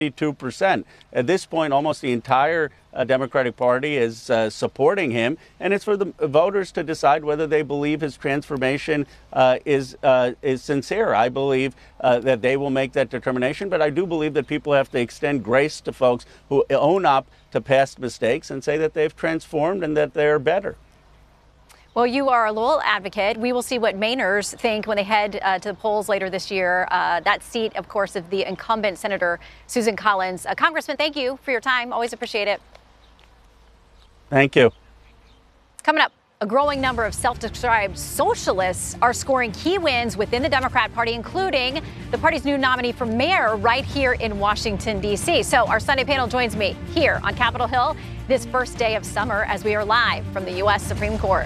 2%. At this point, almost the entire Democratic Party is supporting him, and it's for the voters to decide whether they believe his transformation is sincere. I believe that they will make that determination, but I do believe that people have to extend grace to folks who own up to past mistakes and say that they've transformed and that they're better. Well, you are a loyal advocate. We will see what Mainers think when they head to the polls later this year. That seat, of course, of the incumbent Senator Susan Collins. Congressman, thank you for your time. Always appreciate it. Thank you. Coming up, a growing number of self-described socialists are scoring key wins within the Democrat Party, including the party's new nominee for mayor right here in Washington, D.C. So our Sunday panel joins me here on Capitol Hill this first day of summer as we are live from the U.S. Supreme Court.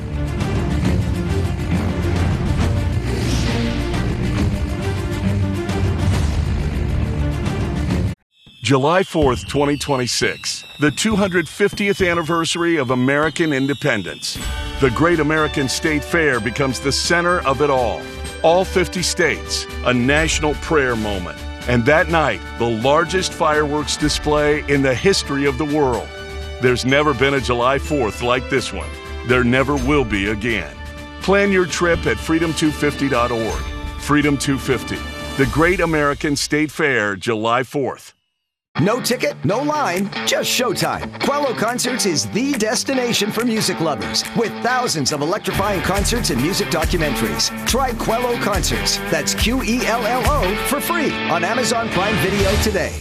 July 4th, 2026, the 250th anniversary of American independence. The Great American State Fair becomes the center of it all. All 50 states, a national prayer moment. And that night, the largest fireworks display in the history of the world. There's never been a July 4th like this one. There never will be again. Plan your trip at freedom250.org. Freedom 250, the Great American State Fair, July 4th. No ticket, no line, just showtime. Quello Concerts is the destination for music lovers with thousands of electrifying concerts and music documentaries. Try Quello Concerts, that's Quello, for free on Amazon Prime Video today.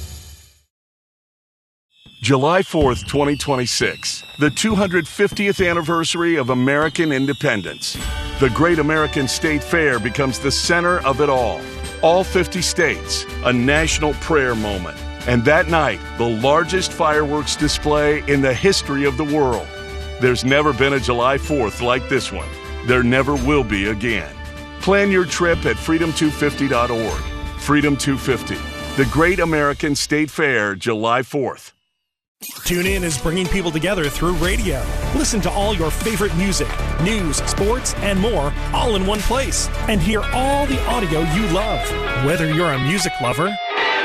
July 4th, 2026, the 250th anniversary of American independence. The Great American State Fair becomes the center of it all. All 50 states, a national prayer moment. And that night, the largest fireworks display in the history of the world. There's never been a July 4th like this one. There never will be again. Plan your trip at freedom250.org. Freedom 250, the Great American State Fair, July 4th. TuneIn is bringing people together through radio. Listen to all your favorite music, news, sports, and more all in one place. And hear all the audio you love. Whether you're a music lover,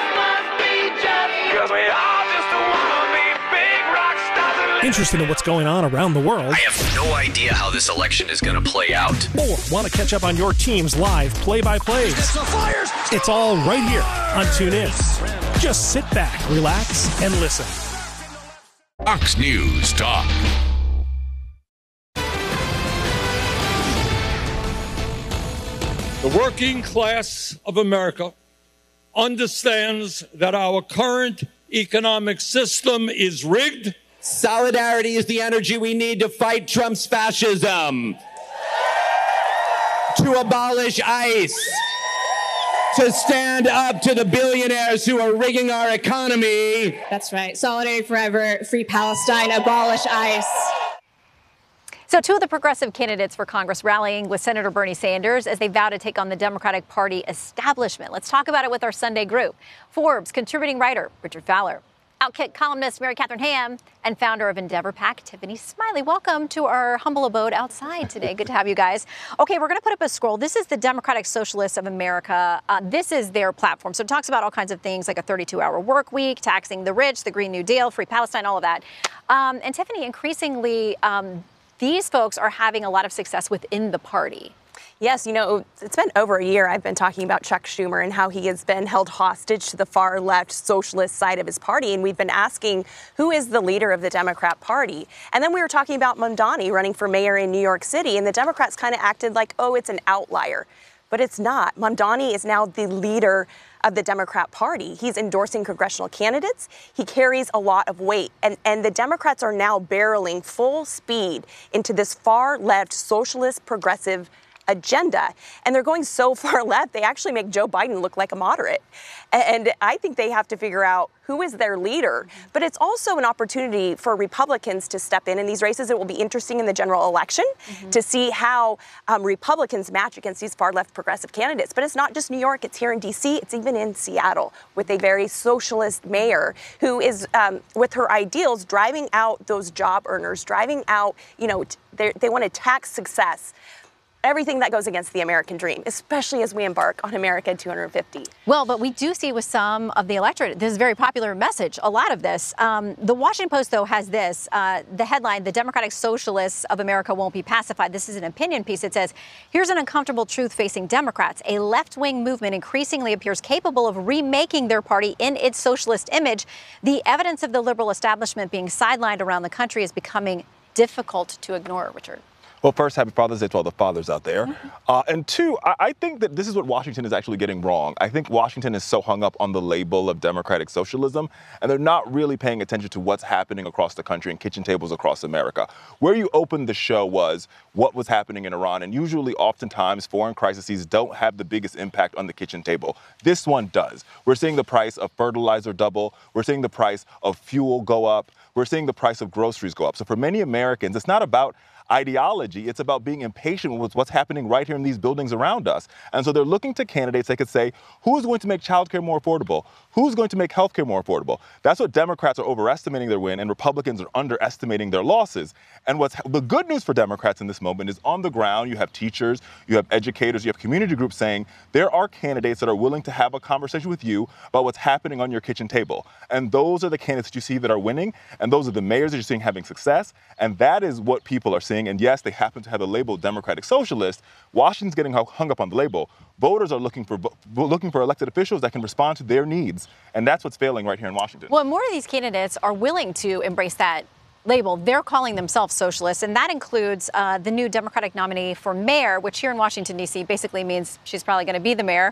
interested in what's going on around the world, I have no idea how this election is going to play out, or want to catch up on your team's live play-by-plays, it's all right here on TuneIn. Just sit back, relax, and listen. Fox News Talk. The working class of America understands that our current economic system is rigged. Solidarity is the energy we need to fight Trump's fascism, to abolish ICE, to stand up to the billionaires who are rigging our economy. That's right. Solidarity forever, free Palestine, abolish ICE. So two of the progressive candidates for Congress rallying with Senator Bernie Sanders as they vow to take on the Democratic Party establishment. Let's talk about it with our Sunday group. Forbes contributing writer Richard Fowler, Outkick columnist Mary Catherine Ham, and founder of Endeavor PAC, Tiffany Smiley. Welcome to our humble abode outside today. Good to have you guys. Okay, we're going to put up a scroll. This is the Democratic Socialists of America. This is their platform. So it talks about all kinds of things like a 32-hour work week, taxing the rich, the Green New Deal, free Palestine, all of that. And Tiffany, increasingly, these folks are having a lot of success within the party. Yes, you know, it's been over a year I've been talking about Chuck Schumer and how he has been held hostage to the far left socialist side of his party. And we've been asking, who is the leader of the Democrat Party? And then we were talking about Mamdani running for mayor in New York City. And the Democrats kind of acted like, oh, it's an outlier. But it's not. Mamdani is now the leader of the Democrat Party. He's endorsing congressional candidates. He carries a lot of weight. And the Democrats are now barreling full speed into this far left socialist progressive agenda. And they're going so far left, they actually make Joe Biden look like a moderate. And I think they have to figure out who is their leader. But it's also an opportunity for Republicans to step in these races. It will be interesting in the general election to see how Republicans match against these far left progressive candidates. But it's not just New York, it's here in D.C., it's even in Seattle with a very socialist mayor who is, with her ideals, driving out those job earners, driving out, you know, they want to tax success. everything that goes against the American dream, especially as we embark on America 250. Well, but we do see with some of the electorate, this is a very popular message, a lot of this. The Washington Post, though, has this, the headline, "The Democratic Socialists of America won't be pacified." This is an opinion piece. It says, "Here's an uncomfortable truth facing Democrats. A left-wing movement increasingly appears capable of remaking their party in its socialist image. The evidence of the liberal establishment being sidelined around the country is becoming difficult to ignore," Richard. Well, first, happy Father's Day to all the fathers out there. And two, I think that this is what Washington is actually getting wrong. I think Washington is so hung up on the label of democratic socialism, and they're not really paying attention to what's happening across the country and kitchen tables across America. Where you opened the show was what was happening in Iran, and usually, oftentimes, foreign crises don't have the biggest impact on the kitchen table. This one does. We're seeing the price of fertilizer double. We're seeing the price of fuel go up. We're seeing the price of groceries go up. So for many Americans, it's not about ideology. It's about being impatient with what's happening right here in these buildings around us. And so they're looking to candidates that could say, who's going to make childcare more affordable? Who's going to make healthcare more affordable? That's what Democrats are overestimating their win, and Republicans are underestimating their losses. And what's the good news for Democrats in this moment is on the ground, you have teachers, you have educators, you have community groups saying there are candidates that are willing to have a conversation with you about what's happening on your kitchen table. And those are the candidates that you see that are winning, and those are the mayors that you're seeing having success. And that is what people are seeing. And yes, they happen to have the label Democratic Socialist. Washington's getting hung up on the label. Voters are looking for elected officials that can respond to their needs. And that's what's failing right here in Washington. Well, more of these candidates are willing to embrace that label. They're calling themselves socialists, and that includes the new Democratic nominee for mayor, which here in Washington, D.C. basically means she's probably going to be the mayor,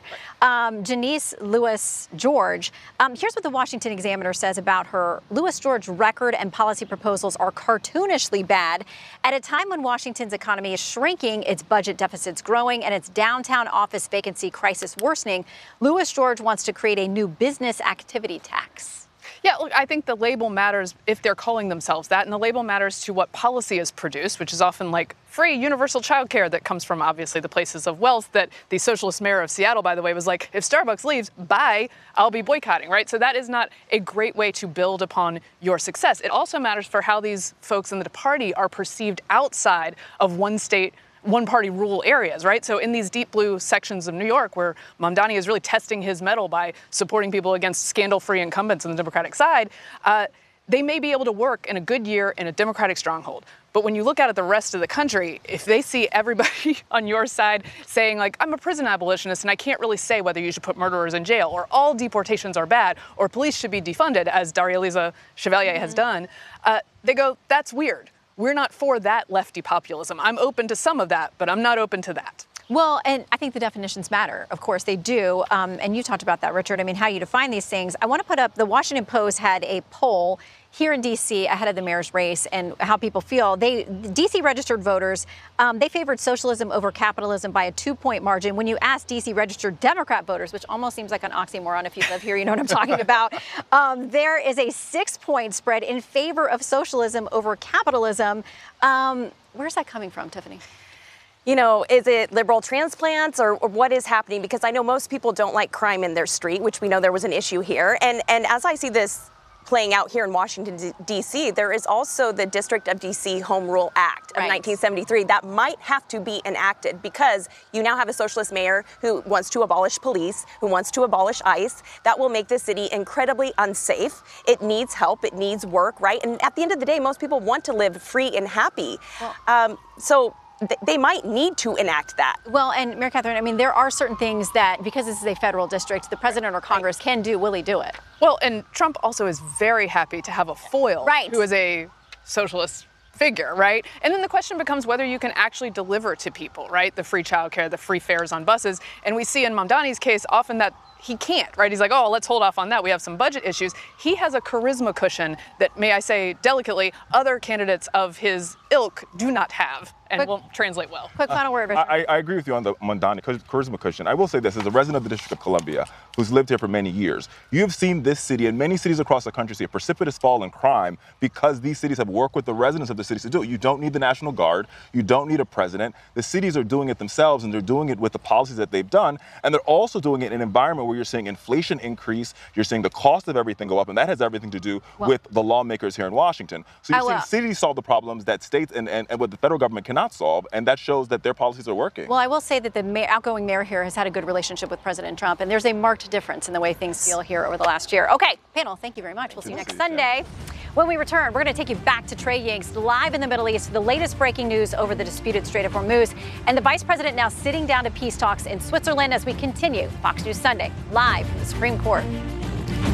Janice Louis-George. Here's what the Washington Examiner says about her. Louis-George's record and policy proposals are cartoonishly bad. At a time when Washington's economy is shrinking, its budget deficits growing, and its downtown office vacancy crisis worsening, Louis-George wants to create a new business activity tax. Yeah, look, I think the label matters if they're calling themselves that, and the label matters to what policy is produced, which is often like free universal childcare that comes from obviously the places of wealth that the socialist mayor of Seattle, by the way, was like, if Starbucks leaves, bye, I'll be boycotting, right? So that is not a great way to build upon your success. It also matters for how these folks in the party are perceived outside of one state, one-party rule areas, right? So in these deep blue sections of New York where Mamdani is really testing his mettle by supporting people against scandal-free incumbents on the Democratic side, they may be able to work in a good year in a Democratic stronghold. But when you look out at the rest of the country, if they see everybody on your side saying, like, I'm a prison abolitionist and I can't really say whether you should put murderers in jail, or all deportations are bad, or police should be defunded, as Daria-Liza Chevalier has done, they go, that's weird. We're not for that lefty populism. I'm open to some of that, but I'm not open to that. Well, and I think the definitions matter. Of course, they do. And you talked about that, Richard. I mean, how you define these things. I want to put up, the Washington Post had a poll here in D.C. ahead of the mayor's race and how people feel. D.C. registered voters, they favored socialism over capitalism by a 2-point margin. When you ask D.C. registered Democrat voters, which almost seems like an oxymoron if you live here, you know what I'm talking about, there is a 6-point spread in favor of socialism over capitalism. Where's that coming from, Tiffany? You know, is it liberal transplants or what is happening? Because I know most people don't like crime in their street, which we know there was an issue here. And as I see this playing out here in Washington, D.C., there is also the District of D.C. Home Rule Act of 1973 that might have to be enacted because you now have a socialist mayor who wants to abolish police, who wants to abolish ICE. That will make the city incredibly unsafe. It needs help. It needs work, right? And at the end of the day, most people want to live free and happy. So they might need to enact that. Well, and Mary Catherine, I mean, there are certain things that, because this is a federal district, the president or Congress can do. Will he do it? Well, and Trump also is very happy to have a foil who is a socialist figure, right? And then the question becomes whether you can actually deliver to people, right? The free childcare, the free fares on buses. And we see in Mamdani's case often that he can't, right? He's like, oh, let's hold off on that. We have some budget issues. He has a charisma cushion that, may I say delicately, other candidates of his ilk do not have and won't translate well. Quick final word, Richard. I agree with you on the Mamdani charisma cushion. I will say this, as a resident of the District of Columbia, who's lived here for many years. You've seen this city and many cities across the country see a precipitous fall in crime because these cities have worked with the residents of the cities to do it. You don't need the National Guard. You don't need a president. The cities are doing it themselves, and they're doing it with the policies that they've done. And they're also doing it in an environment where you're seeing inflation increase, you're seeing the cost of everything go up, and that has everything to do with the lawmakers here in Washington. So you're seeing cities solve the problems that states and what the federal government cannot solve, and that shows that their policies are working. Well, I will say that the outgoing mayor here has had a good relationship with President Trump, and there's a marked difference in the way things feel here over the last year. Okay, panel, thank you very much. We'll see you next Sunday. When we return, we're going to take you back to Trey Yingst, live in the Middle East, the latest breaking news over the disputed Strait of Hormuz, and the vice president now sitting down to peace talks in Switzerland as we continue Fox News Sunday, live from the Supreme Court.